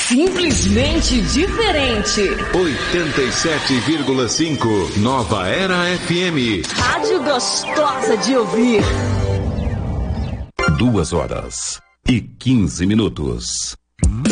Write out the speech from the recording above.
Simplesmente diferente. 87,5 Nova Era FM. Rádio gostosa de ouvir. 2h15.